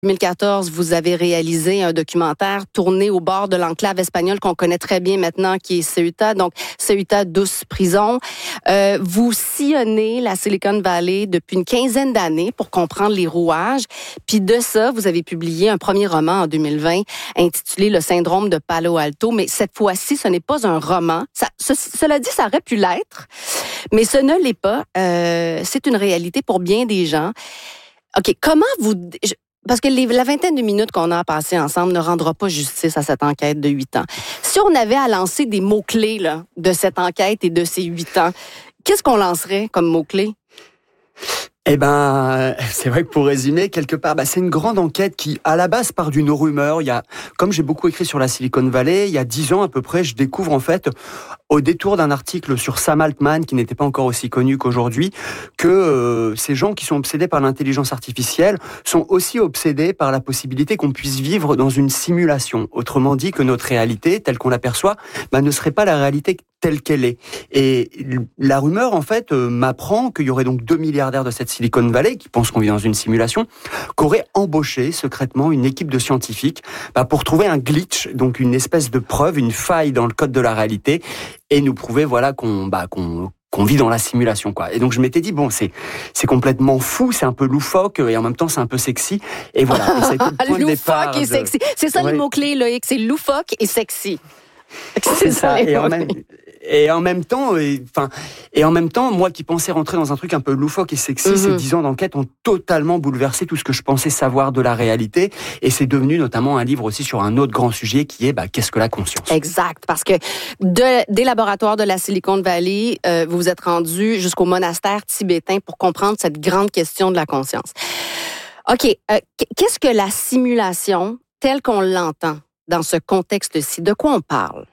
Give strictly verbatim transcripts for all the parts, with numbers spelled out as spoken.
deux mille quatorze, vous avez réalisé un documentaire tourné au bord de l'enclave espagnole qu'on connaît très bien maintenant, qui est Ceuta, donc Ceuta douce prison. Euh, vous sillonnez la Silicon Valley depuis une quinzaine d'années pour comprendre les rouages. Puis de ça, vous avez publié un premier roman en deux mille vingt intitulé Le syndrome de Palo Alto. Mais cette fois-ci, ce n'est pas un roman. Ça, ce, cela dit, ça aurait pu l'être, mais ce ne l'est pas. Euh, c'est une réalité pour bien des gens. OK, comment vous... Je, Parce que les, la vingtaine de minutes qu'on a à passer ensemble ne rendra pas justice à cette enquête de huit ans. Si on avait à lancer des mots-clés là, de cette enquête et de ces huit ans, qu'est-ce qu'on lancerait comme mots-clés? Eh ben, c'est vrai que pour résumer, quelque part, bah, c'est une grande enquête qui, à la base, part d'une rumeur. Il y a, comme j'ai beaucoup écrit sur la Silicon Valley, il y a dix ans à peu près, je découvre en fait, au détour d'un article sur Sam Altman, qui n'était pas encore aussi connu qu'aujourd'hui, que euh, ces gens qui sont obsédés par l'intelligence artificielle sont aussi obsédés par la possibilité qu'on puisse vivre dans une simulation. Autrement dit, que notre réalité, telle qu'on l'aperçoit, bah, ne serait pas la réalité telle qu'elle est. Et la rumeur, en fait, euh, m'apprend qu'il y aurait donc deux milliardaires de cette Silicon Valley, qui pensent qu'on vit dans une simulation, qui auraient embauché secrètement une équipe de scientifiques bah, pour trouver un glitch, donc une espèce de preuve, une faille dans le code de la réalité, et nous prouver voilà qu'on bah, qu'on qu'on vit dans la simulation, quoi. Et donc je m'étais dit bon, c'est c'est complètement fou, c'est un peu loufoque et en même temps c'est un peu sexy. Et voilà. Et ça a été le point de départ. Loufoque et sexy. C'est ça ouais. Les mots clés, Loïc, c'est loufoque et sexy. C'est, c'est ça. ça et, en même, et en même temps, et, enfin, et en même temps, moi qui pensais rentrer dans un truc un peu loufoque et sexy, mm-hmm. ces dix ans d'enquête ont totalement bouleversé tout ce que je pensais savoir de la réalité. Et c'est devenu notamment un livre aussi sur un autre grand sujet qui est bah, qu'est-ce que la conscience. Exact, parce que de, des laboratoires de la Silicon Valley, euh, vous vous êtes rendu jusqu'au monastère tibétain pour comprendre cette grande question de la conscience. OK, euh, qu'est-ce que la simulation telle qu'on l'entend dans ce contexte-ci? De quoi on parle?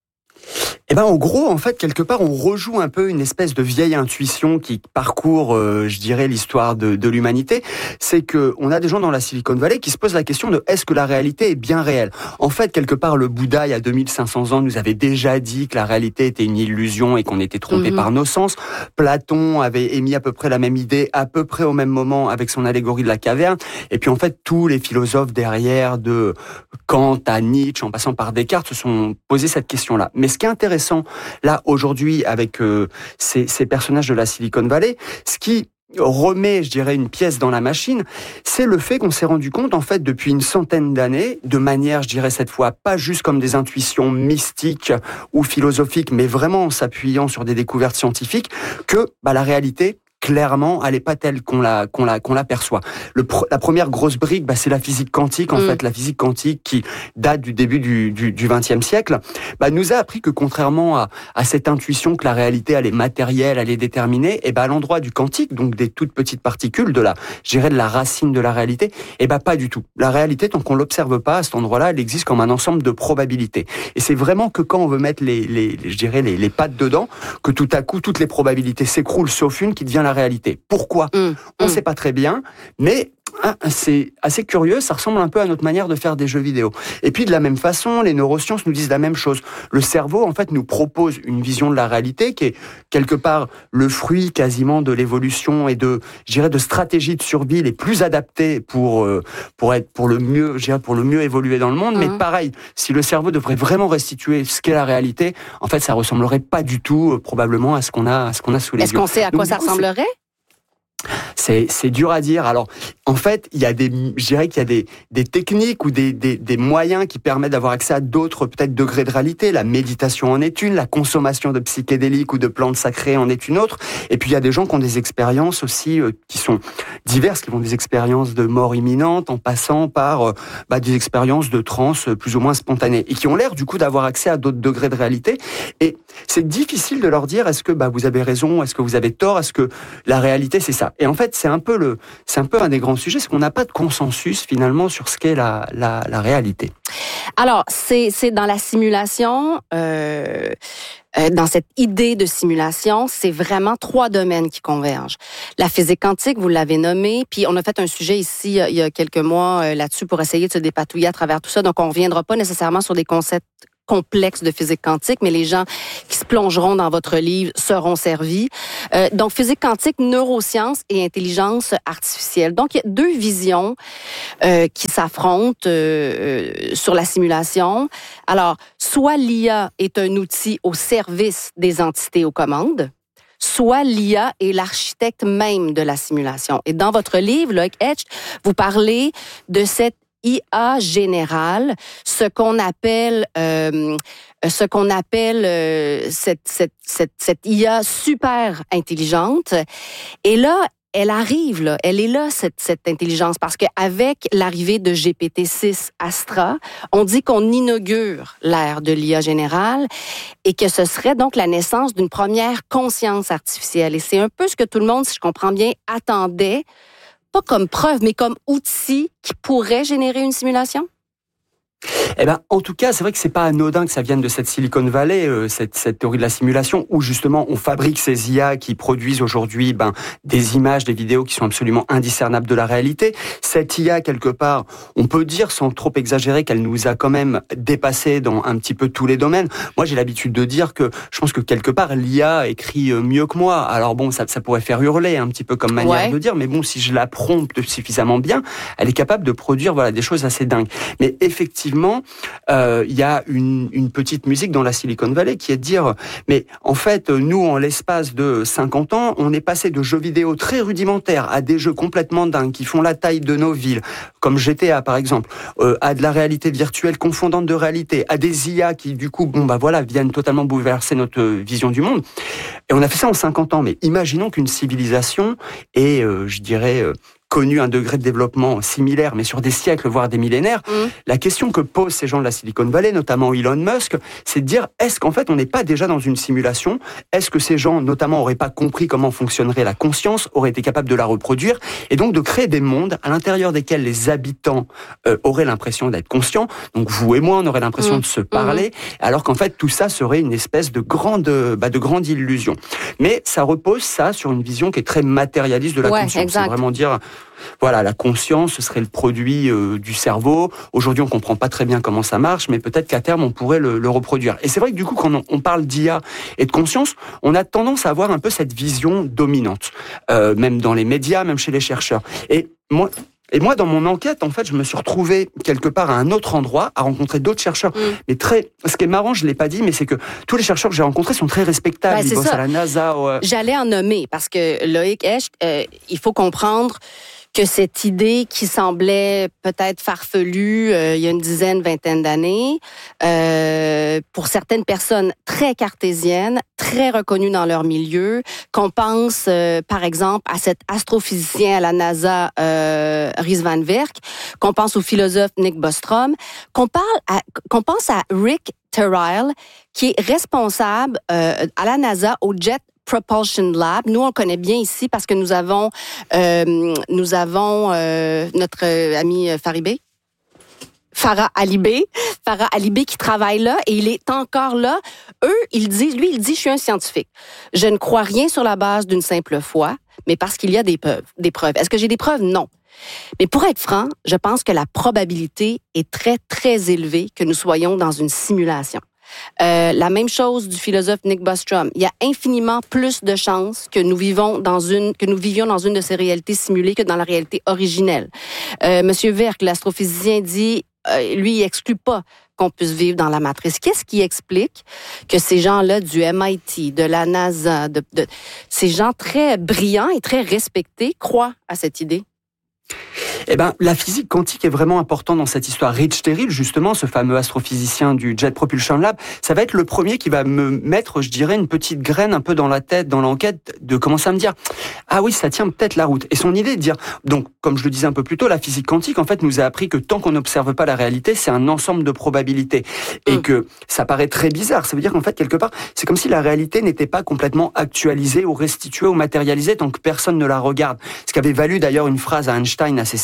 Eh ben, en gros, en fait, quelque part, on rejoue un peu une espèce de vieille intuition qui parcourt, euh, je dirais, l'histoire de, de l'humanité. C'est que on a des gens dans la Silicon Valley qui se posent la question de est-ce que la réalité est bien réelle? En fait, quelque part, le Bouddha, il y a deux mille cinq cents ans, nous avait déjà dit que la réalité était une illusion et qu'on était trompé mm-hmm. par nos sens. Platon avait émis à peu près la même idée, à peu près au même moment, avec son allégorie de la caverne. Et puis, en fait, tous les philosophes derrière, de Kant à Nietzsche, en passant par Descartes, se sont posés cette question-là. Mais ce qui est intéressant là aujourd'hui avec euh, ces, ces personnages de la Silicon Valley, ce qui remet, je dirais, une pièce dans la machine, c'est le fait qu'on s'est rendu compte, en fait, depuis une centaine d'années, de manière, je dirais cette fois, pas juste comme des intuitions mystiques ou philosophiques, mais vraiment en s'appuyant sur des découvertes scientifiques, que bah, la réalité, clairement, elle n'est pas telle qu'on la qu'on la qu'on l'aperçoit. Le la première grosse brique, bah, c'est la physique quantique. En mmh. fait, la physique quantique qui date du début du du, du vingtième siècle, bah, nous a appris que contrairement à à cette intuition que la réalité elle est matérielle, elle est déterminée, et bah à l'endroit du quantique, donc des toutes petites particules de la, je dirais, de la racine de la réalité, et bah pas du tout. La réalité, tant qu'on l'observe pas à cet endroit-là, elle existe comme un ensemble de probabilités. Et c'est vraiment que quand on veut mettre les les, les je dirais les les pattes dedans, que tout à coup toutes les probabilités s'écroulent sauf une qui devient la réalité. Pourquoi? mmh, On ne mmh. sait pas très bien, mais hein, c'est assez curieux, ça ressemble un peu à notre manière de faire des jeux vidéo. Et puis de la même façon, les neurosciences nous disent la même chose. Le cerveau, en fait, nous propose une vision de la réalité qui est quelque part le fruit quasiment de l'évolution et de, je dirais, de stratégies de survie les plus adaptées pour euh, pour être pour le mieux, je dirais, pour le mieux évoluer dans le monde. Mmh. Mais pareil, si le cerveau devrait vraiment restituer ce qu'est la réalité, en fait, ça ressemblerait pas du tout euh, probablement à ce qu'on a, à ce qu'on a sous les Est-ce yeux. Est-ce qu'on sait à quoi Donc, ça coup, ressemblerait? C'est, c'est dur à dire. Alors, en fait, il y a des, je dirais qu'il y a des, des techniques ou des, des, des moyens qui permettent d'avoir accès à d'autres, peut-être, degrés de réalité. La méditation en est une, la consommation de psychédéliques ou de plantes sacrées en est une autre. Et puis, il y a des gens qui ont des expériences aussi, euh, qui sont diverses, qui ont des expériences de mort imminente en passant par, euh, bah, des expériences de transe plus ou moins spontanées et qui ont l'air, du coup, d'avoir accès à d'autres degrés de réalité. Et c'est difficile de leur dire, est-ce que, bah, vous avez raison, est-ce que vous avez tort, est-ce que la réalité, c'est ça? Et en fait, c'est un peu le, c'est un peu un des grands sujets, c'est qu'on n'a pas de consensus finalement sur ce qu'est la, la, la réalité. Alors, c'est, c'est dans la simulation, euh, euh, dans cette idée de simulation, c'est vraiment trois domaines qui convergent. La physique quantique, vous l'avez nommé, puis on a fait un sujet ici il y a quelques mois euh, là-dessus pour essayer de se dépatouiller à travers tout ça. Donc, on reviendra pas nécessairement sur des concepts complexe de physique quantique, mais les gens qui se plongeront dans votre livre seront servis. Euh, donc, physique quantique, neurosciences et intelligence artificielle. Donc, il y a deux visions euh, qui s'affrontent euh, sur la simulation. Alors, soit l'I A est un outil au service des entités aux commandes, soit l'I A est l'architecte même de la simulation. Et dans votre livre, Loïc Hecht, vous parlez de cette I A générale, ce qu'on appelle euh, ce qu'on appelle euh, cette, cette, cette, cette I A super intelligente. Et là, elle arrive, là, elle est là, cette, cette intelligence, parce qu'avec l'arrivée de G P T six Astra, on dit qu'on inaugure l'ère de l'I A générale et que ce serait donc la naissance d'une première conscience artificielle. Et c'est un peu ce que tout le monde, si je comprends bien, attendait, pas comme preuve, mais comme outil qui pourrait générer une simulation? Eh ben, en tout cas, c'est vrai que c'est pas anodin que ça vienne de cette Silicon Valley, euh, cette, cette théorie de la simulation, où justement on fabrique ces I A qui produisent aujourd'hui ben, des images, des vidéos qui sont absolument indiscernables de la réalité. Cette I A, quelque part, on peut dire, sans trop exagérer, qu'elle nous a quand même dépassé dans un petit peu tous les domaines. Moi, j'ai l'habitude de dire que je pense que quelque part, l'I A écrit mieux que moi. Alors bon, ça, ça pourrait faire hurler un petit peu comme manière ouais. de dire, mais bon, si je la prompte suffisamment bien, elle est capable de produire voilà des choses assez dingues. Mais effectivement, Effectivement, euh, il y a une, une petite musique dans la Silicon Valley qui est de dire, mais en fait, nous, en l'espace de cinquante ans, on est passé de jeux vidéo très rudimentaires à des jeux complètement dingues qui font la taille de nos villes, comme G T A par exemple, euh, à de la réalité virtuelle confondante de réalité, à des I A qui du coup, bon bah voilà, viennent totalement bouleverser notre vision du monde. Et on a fait ça en cinquante ans. Mais imaginons qu'une civilisation ait, euh, je dirais, euh, connu un degré de développement similaire, mais sur des siècles, voire des millénaires. Mmh. La question que posent ces gens de la Silicon Valley, notamment Elon Musk, c'est de dire, est-ce qu'en fait, on n'est pas déjà dans une simulation? Est-ce que ces gens, notamment, n'auraient pas compris comment fonctionnerait la conscience, auraient été capables de la reproduire, et donc de créer des mondes à l'intérieur desquels les habitants euh, auraient l'impression d'être conscients. Donc vous et moi, on aurait l'impression mmh. de se parler, mmh. alors qu'en fait, tout ça serait une espèce de grande, bah, de grande illusion. Mais ça repose, ça, sur une vision qui est très matérialiste de la ouais, conscience. Exact. C'est vraiment dire... Voilà, la conscience, ce serait le produit euh, du cerveau. Aujourd'hui, on comprend pas très bien comment ça marche, mais peut-être qu'à terme, on pourrait le, le reproduire. Et c'est vrai que du coup, quand on, on parle d'I A et de conscience, on a tendance à avoir un peu cette vision dominante, euh, même dans les médias, même chez les chercheurs. Et moi... Et moi, dans mon enquête, en fait, je me suis retrouvé quelque part à un autre endroit, à rencontrer d'autres chercheurs. Mmh. Mais très, ce qui est marrant, je l'ai pas dit, mais c'est que tous les chercheurs que j'ai rencontrés sont très respectables. Ben, Ils bossent ça. à la NASA. Ouais. J'allais en nommer parce que Loïc Hecht, euh, il faut comprendre que cette idée qui semblait peut-être farfelue euh, il y a une dizaine, vingtaine d'années, euh, pour certaines personnes très cartésiennes, très reconnues dans leur milieu, qu'on pense euh, par exemple à cet astrophysicien à la NASA, euh, Rhys Van Virk, qu'on pense au philosophe Nick Bostrom, qu'on parle à, qu'on pense à Rick Terrile, qui est responsable euh, à la NASA au Jet Propulsion Lab. Nous, on le connaît bien ici parce que nous avons, euh, nous avons euh, notre ami Faribé. Farah Alibé, Farah Alibé qui travaille là et il est encore là. Eux, ils disent, lui, il dit, je suis un scientifique. Je ne crois rien sur la base d'une simple foi, mais parce qu'il y a des preuves. Des preuves. Est-ce que j'ai des preuves? Non. Mais pour être franc, je pense que la probabilité est très, très élevée que nous soyons dans une simulation. Euh, la même chose du philosophe Nick Bostrom. Il y a infiniment plus de chances que nous vivons dans une, que nous vivions dans une de ces réalités simulées que dans la réalité originelle. Euh, Monsieur Virk, l'astrophysicien, dit, euh, lui, il exclut pas qu'on puisse vivre dans la matrice. Qu'est-ce qui explique que ces gens-là du M I T, de la NASA, de, de ces gens très brillants et très respectés croient à cette idée? Eh ben, la physique quantique est vraiment importante dans cette histoire. Rich Terrile, justement, ce fameux astrophysicien du Jet Propulsion Lab, ça va être le premier qui va me mettre, je dirais, une petite graine un peu dans la tête, dans l'enquête, de commencer à me dire, ah oui, ça tient peut-être la route. Et son idée de dire, donc, comme je le disais un peu plus tôt, la physique quantique, en fait, nous a appris que tant qu'on n'observe pas la réalité, c'est un ensemble de probabilités. Et mmh. que ça paraît très bizarre. Ça veut dire qu'en fait, quelque part, c'est comme si la réalité n'était pas complètement actualisée ou restituée ou matérialisée tant que personne ne la regarde. Ce qui avait valu d'ailleurs une phrase à Einstein assez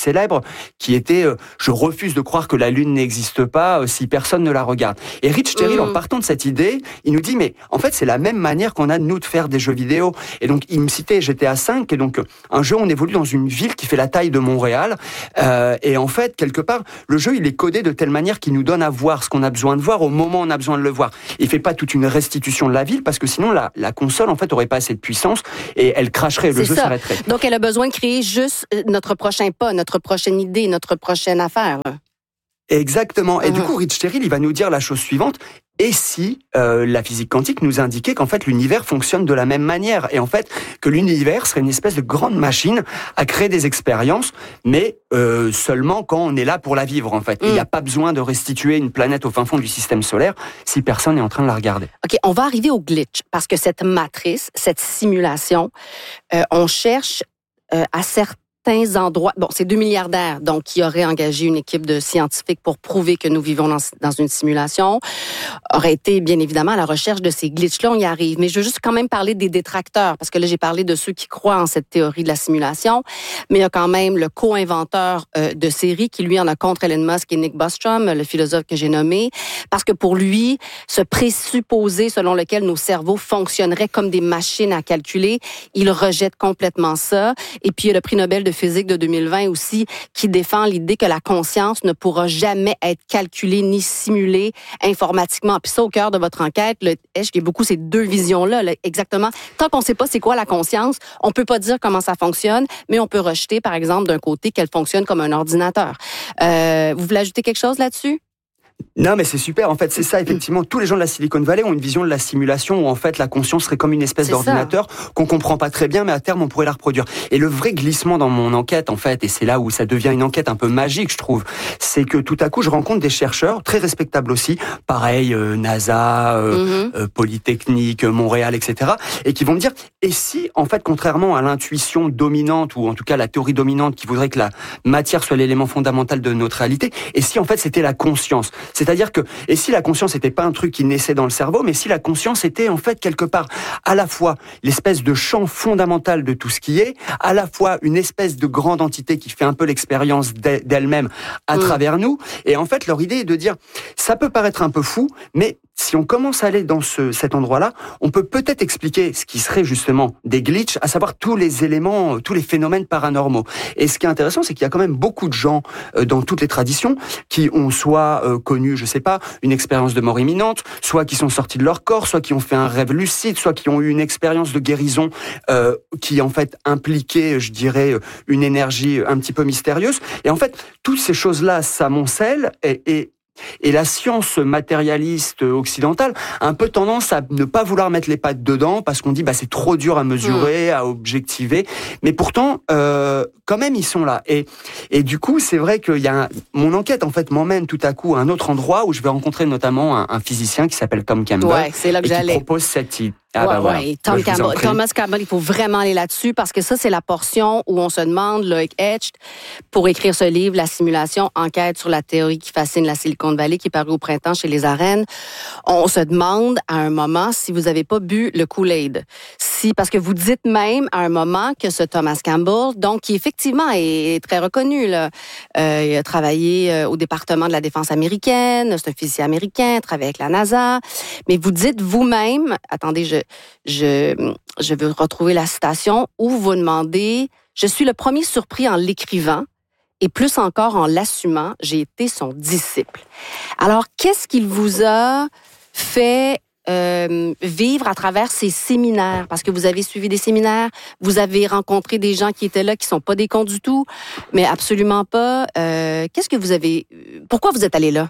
célèbre, qui était euh, « Je refuse de croire que la Lune n'existe pas euh, si personne ne la regarde ». Et Rich Terrell, mmh. en partant de cette idée, il nous dit « Mais en fait, c'est la même manière qu'on a de nous de faire des jeux vidéo ». Et donc, il me citait G T A cinq, qui est donc un jeu où on évolue dans une ville qui fait la taille de Montréal. Euh, et en fait, quelque part, le jeu, il est codé de telle manière qu'il nous donne à voir ce qu'on a besoin de voir au moment où on a besoin de le voir. Il fait pas toute une restitution de la ville, parce que sinon, la, la console, en fait, aurait pas assez de puissance et elle cracherait, le c'est jeu ça. s'arrêterait. Donc, elle a besoin de créer juste notre prochain pas, notre prochaine idée, notre prochaine affaire. Là. Exactement. Et mmh. du coup, Rich Terrell, il va nous dire la chose suivante. Et si euh, la physique quantique nous indiquait qu'en fait l'univers fonctionne de la même manière, et en fait que l'univers serait une espèce de grande machine à créer des expériences, mais euh, seulement quand on est là pour la vivre en fait. Il mmh. n'y a pas besoin de restituer une planète au fin fond du système solaire si personne n'est en train de la regarder. Ok, on va arriver au glitch parce que cette matrice, cette simulation, euh, on cherche euh, à certains endroits. Bon, c'est deux milliardaires, donc qui auraient engagé une équipe de scientifiques pour prouver que nous vivons dans, dans une simulation, aurait été bien évidemment à la recherche de ces glitches-là. On y arrive. Mais je veux juste quand même parler des détracteurs, parce que là, j'ai parlé de ceux qui croient en cette théorie de la simulation, mais il y a quand même le co-inventeur euh, de série qui, lui, en a contre Elon Musk et Nick Bostrom, le philosophe que j'ai nommé, parce que pour lui, ce présupposé selon lequel nos cerveaux fonctionneraient comme des machines à calculer, il rejette complètement ça. Et puis, il y a le prix Nobel de physique de deux mille vingt aussi, qui défend l'idée que la conscience ne pourra jamais être calculée ni simulée informatiquement. Puis ça, au cœur de votre enquête, là, il y a beaucoup ces deux visions-là, là, exactement. Tant qu'on ne sait pas c'est quoi la conscience, on peut pas dire comment ça fonctionne, mais on peut rejeter, par exemple, d'un côté qu'elle fonctionne comme un ordinateur. Euh, vous voulez ajouter quelque chose là-dessus? Non, mais c'est super. En fait, c'est ça, effectivement. Tous les gens de la Silicon Valley ont une vision de la simulation où, en fait, la conscience serait comme une espèce c'est d'ordinateur ça. Qu'on comprend pas très bien, mais à terme, on pourrait la reproduire. Et le vrai glissement dans mon enquête, en fait, et c'est là où ça devient une enquête un peu magique, je trouve, c'est que tout à coup, je rencontre des chercheurs, très respectables aussi, pareil, euh, NASA, euh, mm-hmm. euh, Polytechnique, Montréal, et cetera, et qui vont me dire, et si, en fait, contrairement à l'intuition dominante, ou en tout cas la théorie dominante qui voudrait que la matière soit l'élément fondamental de notre réalité, et si, en fait, c'était la conscience? C'est-à-dire que, et si la conscience n'était pas un truc qui naissait dans le cerveau, mais si la conscience était en fait quelque part à la fois l'espèce de champ fondamental de tout ce qui est, à la fois une espèce de grande entité qui fait un peu l'expérience d'elle-même à mmh. travers nous, et en fait leur idée est de dire, ça peut paraître un peu fou, mais si on commence à aller dans ce, cet endroit-là, on peut peut-être expliquer ce qui serait justement des glitches, à savoir tous les éléments, tous les phénomènes paranormaux. Et ce qui est intéressant, c'est qu'il y a quand même beaucoup de gens euh, dans toutes les traditions qui ont soit euh, connu, je sais pas, une expérience de mort imminente, soit qui sont sortis de leur corps, soit qui ont fait un rêve lucide, soit qui ont eu une expérience de guérison euh, qui en fait impliquait, je dirais, une énergie un petit peu mystérieuse. Et en fait, toutes ces choses-là s'amoncellent et, et Et la science matérialiste occidentale a un peu tendance à ne pas vouloir mettre les pattes dedans parce qu'on dit bah c'est trop dur à mesurer, mmh. à objectiver. Mais pourtant, euh, quand même, ils sont là. Et, et du coup, c'est vrai qu'il y a un, mon enquête en fait m'emmène tout à coup à un autre endroit où je vais rencontrer notamment un, un physicien qui s'appelle Tom Campbell. Ouais, c'est là que et j'allais. Qui propose cette idée. Ah, ouais, bah voilà. ouais. Tom Campbell, Thomas Campbell, il faut vraiment aller là-dessus parce que ça, c'est la portion où on se demande, Loïc Etched, pour écrire ce livre, La simulation, enquête sur la théorie qui fascine la Silicon Valley, qui est paru au printemps chez Les Arènes. On se demande à un moment si vous n'avez pas bu le Kool-Aid. Si, parce que vous dites même à un moment que ce Thomas Campbell, donc, qui effectivement est très reconnu, là, euh, il a travaillé au département de la défense américaine, c'est un physicien américain, travaille avec la NASA, mais vous dites vous-même, attendez, je Je, je veux retrouver la citation où vous demandez « Je suis le premier surpris en l'écrivant et plus encore en l'assumant, j'ai été son disciple. » Alors, qu'est-ce qu'il vous a fait euh, vivre à travers ces séminaires? Parce que vous avez suivi des séminaires, vous avez rencontré des gens qui étaient là, qui sont pas des cons du tout, mais absolument pas. Euh, qu'est-ce que vous avez... Pourquoi vous êtes allé là?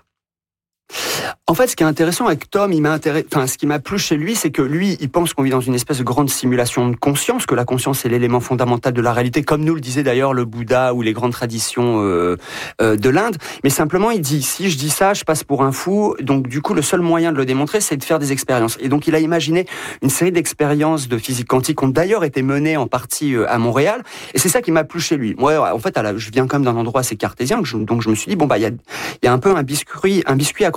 En fait, ce qui est intéressant avec Tom, il m'a intéressé, enfin, ce qui m'a plu chez lui, c'est que lui, il pense qu'on vit dans une espèce de grande simulation de conscience, que la conscience est l'élément fondamental de la réalité, comme nous le disait d'ailleurs le Bouddha ou les grandes traditions euh, euh, de l'Inde. Mais simplement, il dit, si je dis ça, je passe pour un fou. Donc, du coup, le seul moyen de le démontrer, c'est de faire des expériences. Et donc, il a imaginé une série d'expériences de physique quantique qui ont d'ailleurs été menées en partie à Montréal. Et c'est ça qui m'a plu chez lui. Moi, en fait, à la, je viens quand même d'un endroit assez cartésien, donc je me suis dit, bon, bah, il y a, il y a un peu un biscuit, un biscuit à croquer.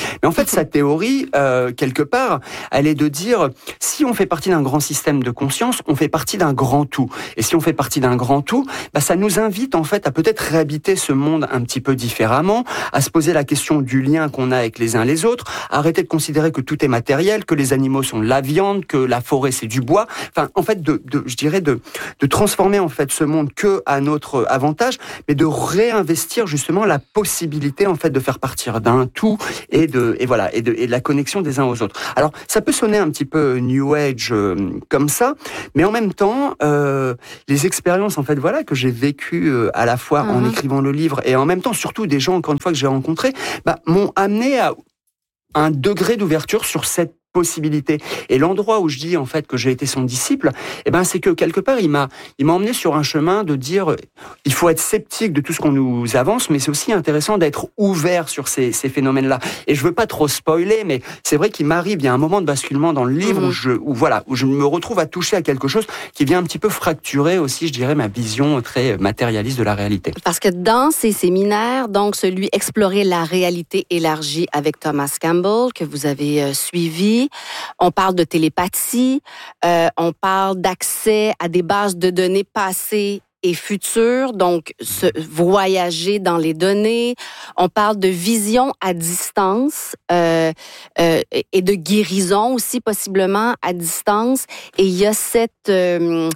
Mais en fait, sa théorie, euh, quelque part, elle est de dire, si on fait partie d'un grand système de conscience, on fait partie d'un grand tout. Et si on fait partie d'un grand tout, bah, ça nous invite en fait à peut-être réhabiter ce monde un petit peu différemment, à se poser la question du lien qu'on a avec les uns les autres, arrêter de considérer que tout est matériel, que les animaux sont de la viande, que la forêt c'est du bois. Enfin, en fait, de, de je dirais de, de transformer en fait ce monde que à notre avantage, mais de réinvestir justement la possibilité en fait de faire partir d'un tout et de et voilà et de, et de la connexion des uns aux autres. Alors, ça peut sonner un petit peu New Age euh, comme ça, mais en même temps, euh, les expériences en fait voilà que j'ai vécues euh, à la fois mm-hmm. en écrivant le livre et en même temps surtout des gens encore une fois que j'ai rencontrés, bah, m'ont amené à un degré d'ouverture sur cette possibilité. Et l'endroit où je dis en fait que j'ai été son disciple, eh ben c'est que quelque part il m'a il m'a emmené sur un chemin de dire il faut être sceptique de tout ce qu'on nous avance, mais c'est aussi intéressant d'être ouvert sur ces, ces phénomènes-là. Et je veux pas trop spoiler, mais c'est vrai qu'il m'arrive, il y a un moment de basculement dans le livre mmh. où je où voilà où je me retrouve à toucher à quelque chose qui vient un petit peu fracturer aussi, je dirais, ma vision très matérialiste de la réalité. Parce que dans ces séminaires, donc celui Explorer la réalité élargie avec Thomas Campbell que vous avez euh, suivi. On parle de télépathie, euh, on parle d'accès à des bases de données passées et futures, donc se voyager dans les données. On parle de vision à distance euh, euh, et de guérison aussi possiblement à distance. Et il y a cette euh,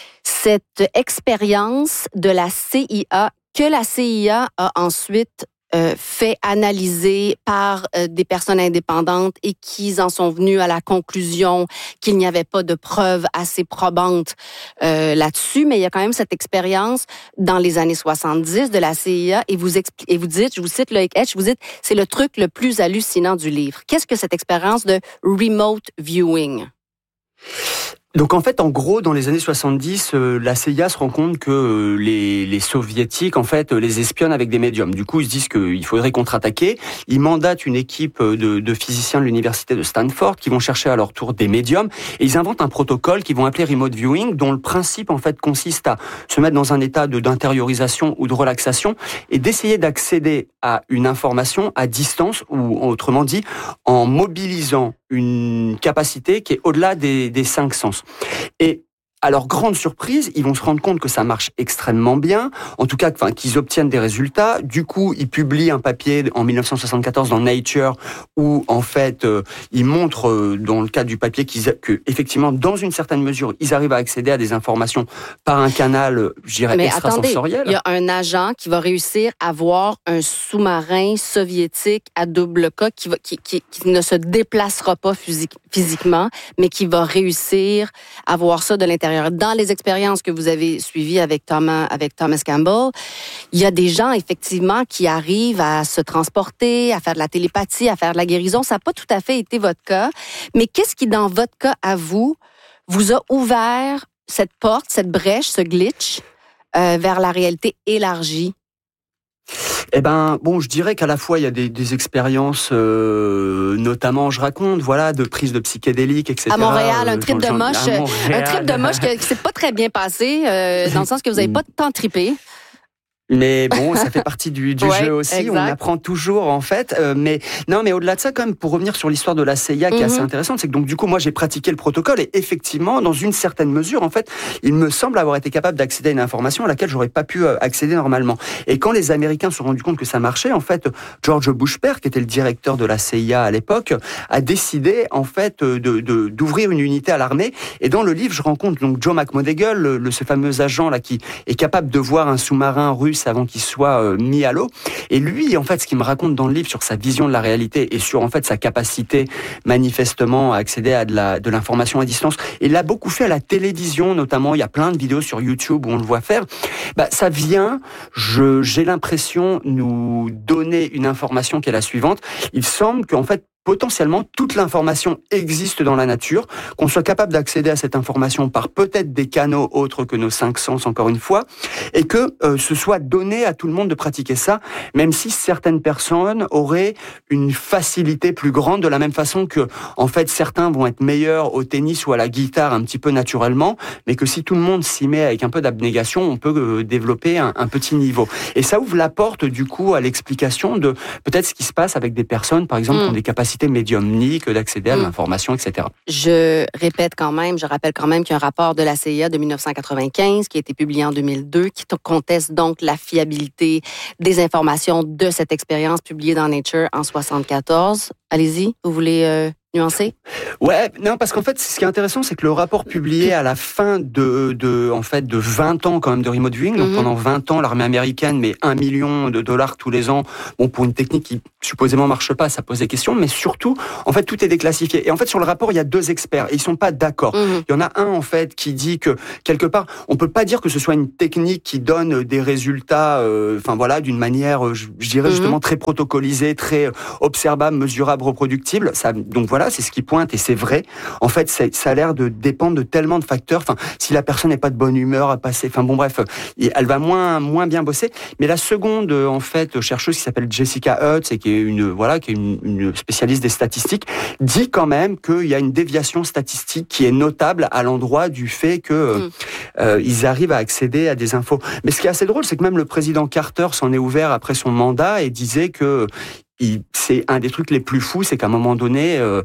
cette expérience de la C I A que la C I A a ensuite Euh, fait analyser par euh, des personnes indépendantes et qui en sont venus à la conclusion qu'il n'y avait pas de preuves assez probantes euh, là-dessus, mais il y a quand même cette expérience dans les années soixante-dix de la C I A et vous, expli- et vous dites, je vous cite Loïc Etch, vous dites, c'est le truc le plus hallucinant du livre. Qu'est-ce que cette expérience de remote viewing? Donc en fait, en gros, dans les années soixante-dix, euh, la C I A se rend compte que euh, les, les soviétiques, en fait, euh, les espionnent avec des médiums. Du coup, ils se disent qu'il faudrait contre-attaquer. Ils mandatent une équipe de, de physiciens de l'université de Stanford qui vont chercher à leur tour des médiums. Et ils inventent un protocole qu'ils vont appeler remote viewing, dont le principe, en fait, consiste à se mettre dans un état de, d'intériorisation ou de relaxation et d'essayer d'accéder à une information à distance, ou autrement dit, en mobilisant une capacité qui est au-delà des, des cinq sens. Et à leur grande surprise, ils vont se rendre compte que ça marche extrêmement bien, en tout cas enfin, qu'ils obtiennent des résultats. Du coup, ils publient un papier en dix-neuf cent soixante-quatorze dans Nature où, en fait, euh, ils montrent, euh, dans le cadre du papier, qu'ils, que, effectivement, dans une certaine mesure, ils arrivent à accéder à des informations par un canal, je dirais, Mais extrasensoriel. Attendez, il y a un agent qui va réussir à voir un sous-marin soviétique à double coque qui, va, qui, qui, qui ne se déplacera pas physique, physiquement, mais qui va réussir à voir ça de l'intérieur. Dans les expériences que vous avez suivies avec Thomas, avec Thomas Campbell, il y a des gens, effectivement, qui arrivent à se transporter, à faire de la télépathie, à faire de la guérison. Ça n'a pas tout à fait été votre cas. Mais qu'est-ce qui, dans votre cas, à vous, vous a ouvert cette porte, cette brèche, ce glitch euh, vers la réalité élargie? Eh ben, bon, je dirais qu'à la fois il y a des, des expériences, euh, notamment, je raconte, voilà, de prise de psychédéliques, et cetera. À Montréal, un trip de moche, un trip de moche qui, qui s'est pas très bien passé, euh, dans le sens que vous avez pas tant trippé. Mais bon, ça fait partie du, du ouais, jeu aussi. Exact. On apprend toujours, en fait. Euh, mais non, mais au-delà de ça, quand même, pour revenir sur l'histoire de la C I A, qui est mm-hmm. assez intéressante, c'est que donc du coup, moi, j'ai pratiqué le protocole et effectivement, dans une certaine mesure, en fait, il me semble avoir été capable d'accéder à une information à laquelle j'aurais pas pu accéder normalement. Et quand les Américains se sont rendus compte que ça marchait, en fait, George Bush père, qui était le directeur de la C I A à l'époque, a décidé, en fait, de, de d'ouvrir une unité à l'armée. Et dans le livre, je rencontre donc Joe McMoneagle, le, le, ce fameux agent là qui est capable de voir un sous-marin russe avant qu'il soit mis à l'eau. Et lui, en fait, ce qu'il me raconte dans le livre sur sa vision de la réalité et sur, en fait, sa capacité, manifestement, à accéder à de la, de l'information à distance, et l'a beaucoup fait à la télévision, notamment. Il y a plein de vidéos sur YouTube où on le voit faire. Bah, ça vient, je, j'ai l'impression, nous donner une information qui est la suivante. Il semble qu'en fait, potentiellement toute l'information existe dans la nature, qu'on soit capable d'accéder à cette information par peut-être des canaux autres que nos cinq sens, encore une fois, et que euh, ce soit donné à tout le monde de pratiquer ça, même si certaines personnes auraient une facilité plus grande, de la même façon que, en fait, certains vont être meilleurs au tennis ou à la guitare un petit peu naturellement, mais que si tout le monde s'y met avec un peu d'abnégation, on peut euh, développer un, un petit niveau. Et ça ouvre la porte, du coup, à l'explication de peut-être ce qui se passe avec des personnes, par exemple, mmh. qui ont des capacités médiumniques, d'accéder à mmh. l'information, et cetera. Je répète quand même, je rappelle quand même qu'il y a un rapport de la C I A de dix-neuf cent quatre-vingt-quinze qui a été publié en deux mille deux, qui conteste donc la fiabilité des informations de cette expérience publiée dans Nature en soixante-quatorze. Allez-y, vous voulez euh, nuancer? Ouais, non, parce qu'en fait, ce qui est intéressant, c'est que le rapport publié à la fin de, de, en fait, de vingt ans quand même de remote viewing, donc mm-hmm. pendant vingt ans, l'armée américaine met un million de dollars tous les ans, bon, pour une technique qui supposément marche pas, ça pose des questions, mais surtout, en fait, tout est déclassifié. Et en fait, sur le rapport, il y a deux experts, et ils sont pas d'accord. Mm-hmm. Il y en a un, en fait, qui dit que, quelque part, on peut pas dire que ce soit une technique qui donne des résultats, euh, enfin voilà, d'une manière, je, je dirais mm-hmm. justement très protocolisée, très observable, mesurable, reproductible. Ça, donc voilà, c'est ce qui pointe, et c'est vrai. En fait, ça a l'air de dépendre de tellement de facteurs. Enfin, si la personne n'est pas de bonne humeur à passer, enfin bon, bref, elle va moins moins bien bosser. Mais la seconde, en fait, chercheuse qui s'appelle Jessica Hutz et qui est une voilà, qui est une, une spécialiste des statistiques, dit quand même qu'il y a une déviation statistique qui est notable à l'endroit du fait que mmh. euh, ils arrivent à accéder à des infos. Mais ce qui est assez drôle, c'est que même le président Carter s'en est ouvert après son mandat et disait que Il, c'est un des trucs les plus fous, c'est qu'à un moment donné, euh,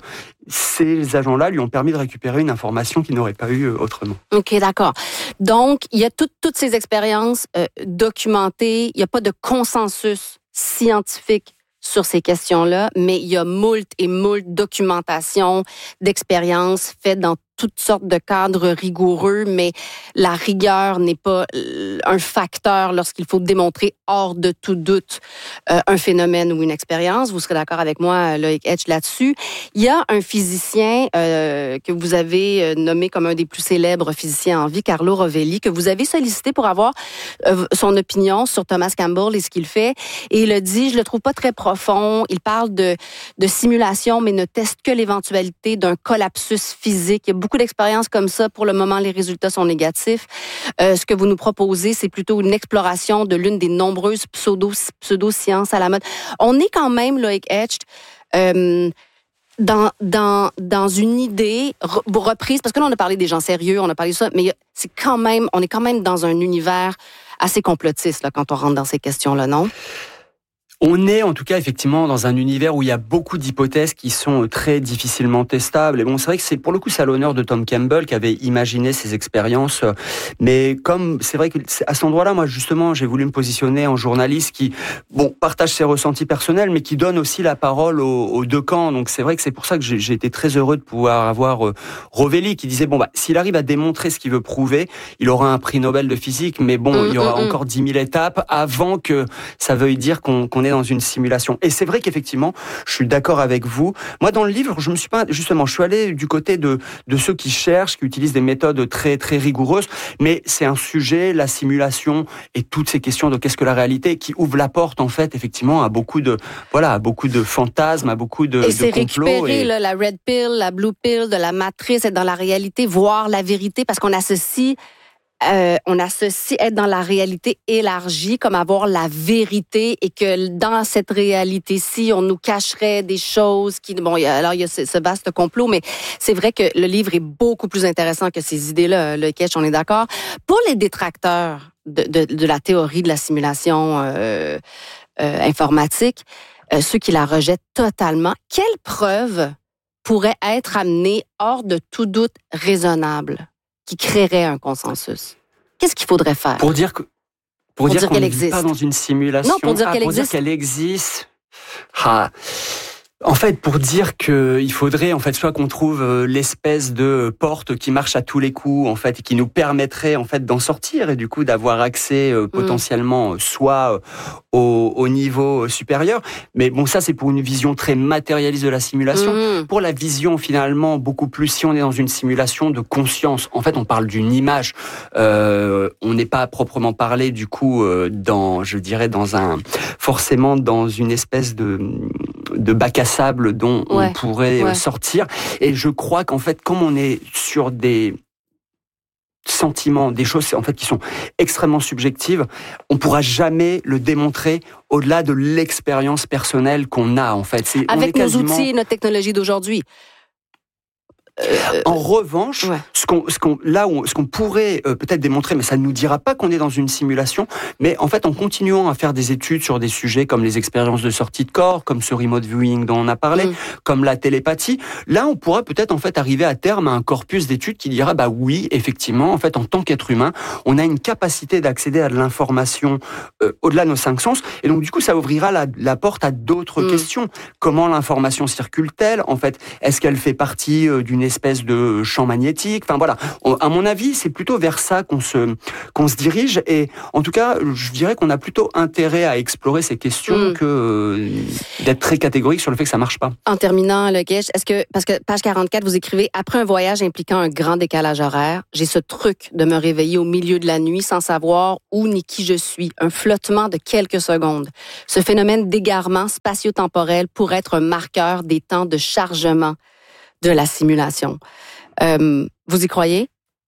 ces agents-là lui ont permis de récupérer une information qu'ils n'auraient pas eue autrement. OK, d'accord. Donc, il y a tout, toutes ces expériences euh, documentées. Il n'y a pas de consensus scientifique sur ces questions-là, mais il y a moult et moult documentations d'expériences faites dans toutes sortes de cadres rigoureux, mais la rigueur n'est pas un facteur lorsqu'il faut démontrer hors de tout doute euh, un phénomène ou une expérience. Vous serez d'accord avec moi, Loïc Etch, là-dessus. Il y a un physicien euh, que vous avez nommé comme un des plus célèbres physiciens en vie, Carlo Rovelli, que vous avez sollicité pour avoir euh, son opinion sur Thomas Campbell et ce qu'il fait. Et il a dit, je le trouve pas très profond. Il parle de, de simulation, mais ne teste que l'éventualité d'un collapsus physique. Il y a beaucoup d'expériences comme ça. Pour le moment, les résultats sont négatifs. Euh, ce que vous nous proposez, c'est plutôt une exploration de l'une des nombreuses pseudo, pseudo-sciences à la mode. On est quand même, Loïc Etch, euh, dans, dans, dans une idée reprise, parce que là, on a parlé des gens sérieux, on a parlé de ça, mais c'est quand même, on est quand même dans un univers assez complotiste là, quand on rentre dans ces questions-là, non? On est en tout cas effectivement dans un univers où il y a beaucoup d'hypothèses qui sont très difficilement testables. Et bon, c'est vrai que c'est pour le coup c'est à l'honneur de Tom Campbell qui avait imaginé ces expériences. Mais comme c'est vrai que à cet endroit-là, moi justement, j'ai voulu me positionner en journaliste qui, bon, partage ses ressentis personnels, mais qui donne aussi la parole aux, aux deux camps. Donc c'est vrai que c'est pour ça que j'ai, j'ai été très heureux de pouvoir avoir euh, Rovelli qui disait bon bah s'il arrive à démontrer ce qu'il veut prouver, il aura un prix Nobel de physique. Mais bon, mmh, il y aura mmh, encore dix mille étapes avant que ça veuille dire qu'on, qu'on est dans une simulation. Et c'est vrai qu'effectivement, je suis d'accord avec vous. Moi, dans le livre, je me suis pas, justement, je suis allé du côté de, de ceux qui cherchent, qui utilisent des méthodes très, très rigoureuses, mais c'est un sujet, la simulation et toutes ces questions de qu'est-ce que la réalité, qui ouvre la porte, en fait, effectivement, à beaucoup de, voilà, à beaucoup de fantasmes, à beaucoup de, et de c'est complots. Récupérer, et... là, la red pill, la blue pill, de la matrice, être dans la réalité, voir la vérité, parce qu'on associe Euh, on associe être dans la réalité élargie comme avoir la vérité et que dans cette réalité-ci, on nous cacherait des choses qui... Bon, il y a, alors il y a ce, ce vaste complot, mais c'est vrai que le livre est beaucoup plus intéressant que ces idées-là, le Ketch, on est d'accord. Pour les détracteurs de, de, de la théorie de la simulation euh, euh, informatique, euh, ceux qui la rejettent totalement, quelle preuve pourrait être amenée hors de tout doute raisonnable qui créerait un consensus? Qu'est-ce qu'il faudrait faire? Pour dire que pour, pour dire, dire qu'on n'est pas dans une simulation. Non, pour dire ah, qu'elle pour existe. Dire qu'elle existe. Ah. En fait, pour dire que il faudrait en fait soit qu'on trouve l'espèce de porte qui marche à tous les coups en fait et qui nous permettrait en fait d'en sortir et du coup d'avoir accès euh, potentiellement mmh. soit au, au niveau supérieur. Mais bon, ça c'est pour une vision très matérialiste de la simulation. Mmh. Pour la vision finalement beaucoup plus, si on est dans une simulation de conscience, en fait on parle d'une image. Euh, on n'est pas à proprement parler du coup euh, dans, je dirais dans un forcément dans une espèce de de bac à sable dont ouais. on pourrait ouais. sortir. Et je crois qu'en fait, comme on est sur des sentiments, des choses en fait qui sont extrêmement subjectives, on pourra jamais le démontrer au-delà de l'expérience personnelle qu'on a en fait. C'est, Avec on est nos quasiment... outils et notre technologie d'aujourd'hui. Euh, en revanche, ouais. ce qu'on, ce qu'on, là où, ce qu'on pourrait euh, peut-être démontrer, mais ça ne nous dira pas qu'on est dans une simulation, mais en fait, en continuant à faire des études sur des sujets comme les expériences de sortie de corps, comme ce remote viewing dont on a parlé, mmh. comme la télépathie, là, on pourra peut-être en fait arriver à terme à un corpus d'études qui dira, bah oui, effectivement, en fait, en tant qu'être humain, on a une capacité d'accéder à de l'information euh, au-delà de nos cinq sens, et donc du coup, ça ouvrira la, la porte à d'autres mmh. questions. Comment l'information circule-t-elle? En fait, est-ce qu'elle fait partie euh, d'une espèce de champ magnétique. Enfin voilà, à mon avis, c'est plutôt vers ça qu'on se qu'on se dirige. Et en tout cas, je dirais qu'on a plutôt intérêt à explorer ces questions mmh. que euh, d'être très catégorique sur le fait que ça marche pas. En terminant, le Guèche, est-ce que parce que page quarante-quatre, vous écrivez après un voyage impliquant un grand décalage horaire, j'ai ce truc de me réveiller au milieu de la nuit sans savoir où ni qui je suis, un flottement de quelques secondes. Ce phénomène d'égarement spatio-temporel pourrait être un marqueur des temps de chargement de la simulation. Euh, vous y croyez?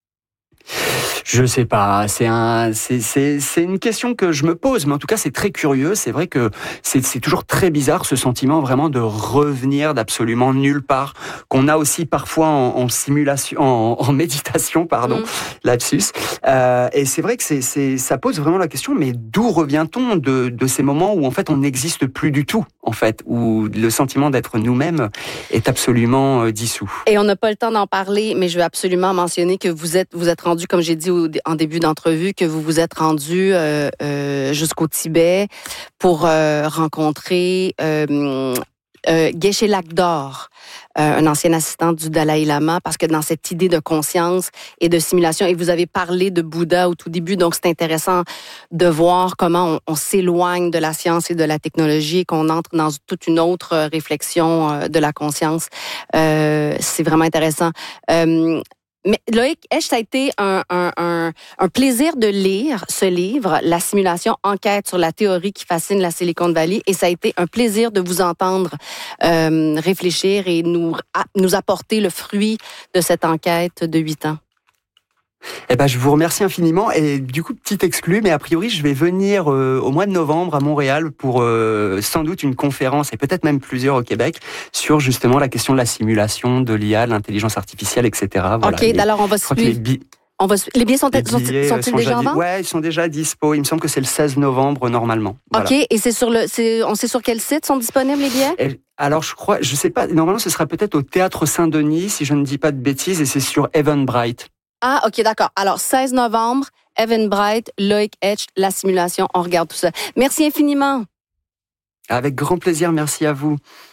Je sais pas, c'est un, c'est, c'est, c'est une question que je me pose, mais en tout cas c'est très curieux. C'est vrai que c'est, c'est toujours très bizarre ce sentiment vraiment de revenir d'absolument nulle part, qu'on a aussi parfois en, en simulation, en, en méditation, pardon, mmh. lapsus. Euh, et c'est vrai que c'est, c'est, ça pose vraiment la question, mais d'où revient-on de, de ces moments où en fait on n'existe plus du tout, en fait, où le sentiment d'être nous-mêmes est absolument euh, dissous. Et on n'a pas le temps d'en parler, mais je veux absolument mentionner que vous êtes, vous êtes rendu, comme j'ai dit en début d'entrevue, que vous vous êtes rendu euh, euh, jusqu'au Tibet pour euh, rencontrer euh, euh, Geshe Lakdor, euh, un ancien assistant du Dalai Lama, parce que dans cette idée de conscience et de simulation, et vous avez parlé de Bouddha au tout début, donc c'est intéressant de voir comment on, on s'éloigne de la science et de la technologie et qu'on entre dans toute une autre réflexion de la conscience. Euh, c'est vraiment intéressant. Euh, Mais Loïc Esch, ça a été un, un, un, un plaisir de lire ce livre, La simulation, enquête sur la théorie qui fascine la Silicon Valley, et ça a été un plaisir de vous entendre euh, réfléchir et nous, à, nous apporter le fruit de cette enquête de huit ans. Eh ben, je vous remercie infiniment. Et du coup, petit exclu, mais a priori, je vais venir euh, au mois de novembre à Montréal pour euh, sans doute une conférence, et peut-être même plusieurs au Québec, sur justement la question de la simulation, de l'I A, de l'intelligence artificielle, et cetera. Voilà. OK, alors on va suivre. Les, bi... on va su... les billets sont, les billets sont, sont, sont déjà en vente? Ouais, ils sont déjà dispo. Il me semble que c'est le seize novembre normalement. Voilà. OK, et c'est sur le, c'est, on sait sur quel site sont disponibles les billets? Et... Alors, je crois, je sais pas, normalement, ce sera peut-être au Théâtre Saint-Denis, si je ne dis pas de bêtises, et c'est sur Eventbrite. Ah, OK, d'accord. Alors, seize novembre, Eventbrite, Loïc Esch, la simulation, on regarde tout ça. Merci infiniment. Avec grand plaisir, merci à vous.